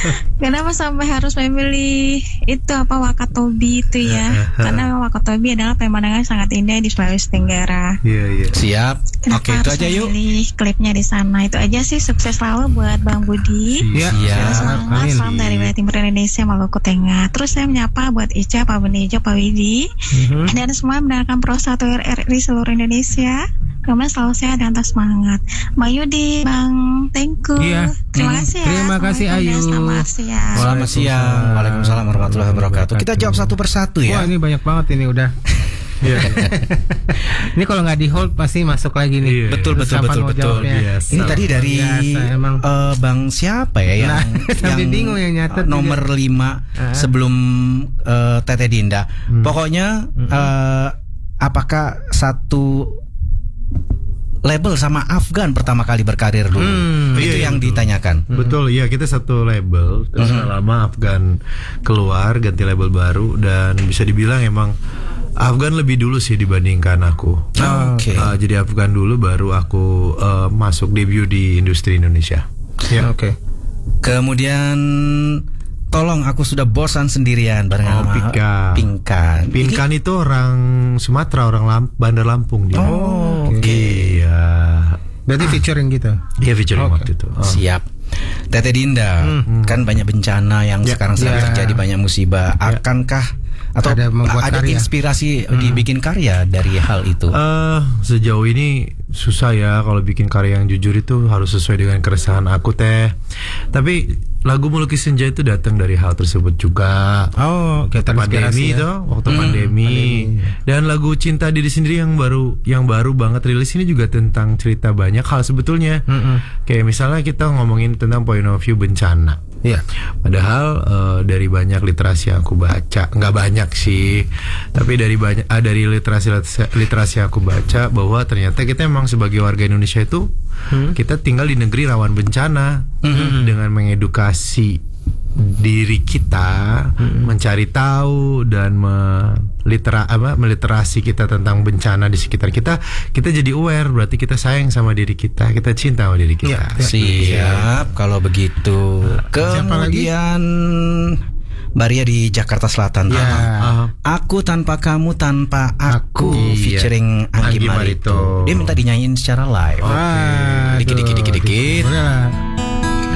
Kenapa sampai harus memilih itu Wakatobi itu ya? Karena Wakatobi adalah pemandangan sangat indah di Sulawesi Tenggara. Iya. Siap. Oke, itu aja yuk. Pilih klipnya di sana. Itu aja sih. Sukses selalu buat Bang Budi. Siap. Semangat. Salam dari wilayah timur Indonesia, Maluku Tengah. Terus saya menyapa buat Ica, Pak Benijo, Pak Widi, dan semua mendengarkan Pro 1 RRI seluruh Indonesia. Kemudian selalu sehat dan tetap semangat. Mbak Yudi, Bang Tengku. Iya. Terima kasih ya. Terima kasih Ayu. Selamat siang. Selamat siang. Waalaikumsalam warahmatullahi wabarakatuh. Kita jawab satu persatu ya. Wah, ini banyak banget ini udah. Iya. Ini kalau nggak di hold pasti masuk lagi nih. Betul. Yes. Ini tadi dari Bang siapa ya yang bingung yang nyatet nomor 5 sebelum Tete Dinda. Pokoknya apakah satu label sama Afgan pertama kali berkarir dulu? Itu yang ditanyakan. Betul, iya, kita satu label. Terus lama Afgan keluar ganti label baru, dan bisa dibilang emang Afgan lebih dulu sih dibandingkan aku. Oke. Jadi Afgan dulu baru aku masuk debut di industri Indonesia. Ya, oke. Kemudian tolong, aku sudah bosan sendirian bareng sama Pinkan. Pinkan itu orang Sumatera, orang Bandar Lampung dia. Oh, oke. Iya. Berarti featuring gitu. Iya, featuring waktu itu. Siap. Tete Dinda, kan banyak bencana yang sekarang sedang terjadi, banyak musibah. Akankah atau ada inspirasi dibikin karya dari hal itu? Sejauh ini susah ya kalau bikin karya yang jujur, itu harus sesuai dengan keresahan aku teh. Tapi lagu Melukis Senja itu datang dari hal tersebut juga. Kita pandemi itu, waktu pandemi. Dan lagu Cinta Diri Sendiri yang baru banget rilis ini juga tentang cerita banyak hal sebetulnya. Kayak misalnya kita ngomongin tentang point of view bencana. Iya. Padahal dari banyak literasi yang aku baca, nggak banyak sih, tapi dari literasi yang aku baca, bahwa ternyata kita memang sebagai warga Indonesia itu kita tinggal di negeri rawan bencana. Dengan mengedukasi diri kita, mencari tahu dan meliterasi kita tentang bencana di sekitar kita jadi aware. Berarti kita sayang sama diri kita cinta sama diri kita. Siap. Kalau begitu, kemudian Baria di Jakarta Selatan. Aku tanpa kamu tanpa aku, featuring Anggi Marito. Dia minta dinyanyiin secara live. Dikit.